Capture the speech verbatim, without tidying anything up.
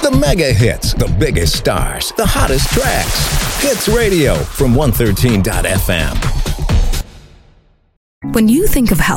The mega hits, the biggest stars, the hottest tracks. Hits Radio from one thirteen dot f m. When you think of health,